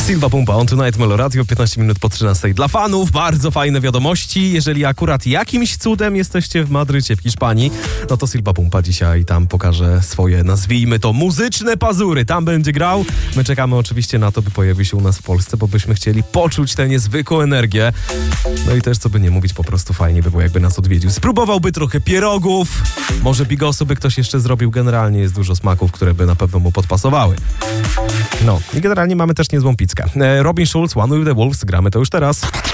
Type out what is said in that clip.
Silva Pumpa, On Tonight Melo Radio, 15 minut po 13. Dla fanów bardzo fajne wiadomości. Jeżeli akurat jakimś cudem jesteście w Madrycie, w Hiszpanii, no to Silva Pumpa dzisiaj tam pokaże swoje, nazwijmy to, muzyczne pazury. Tam będzie grał. My czekamy oczywiście na to, by pojawił się u nas w Polsce, bo byśmy chcieli poczuć tę niezwykłą energię. No i też, co by nie mówić, po prostu fajnie by było, jakby nas odwiedził. Spróbowałby trochę pierogów, może bigosu by ktoś jeszcze zrobił. Generalnie jest dużo smaków, które by na pewno mu podpasowały. No i generalnie mamy też niezłą pizzkę. Robin Schulz, One with the Wolves, gramy to już teraz.